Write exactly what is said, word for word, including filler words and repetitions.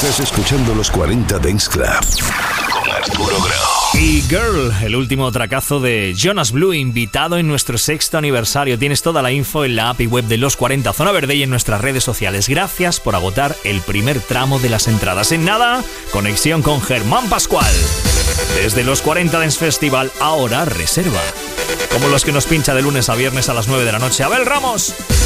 Estás escuchando los cuarenta Dance Club con Arturo Grau. Y Girl, el último tracazo de Jonas Blue, invitado en nuestro sexto aniversario. Tienes toda la info en la app y web de Los cuarenta Zona Verde y en nuestras redes sociales. Gracias por agotar el primer tramo de las entradas. En nada, conexión con Germán Pascual. Desde Los cuarenta Dance Festival, ahora reserva. Como los que nos pincha de lunes a viernes a las nueve de la noche. Abel Ramos.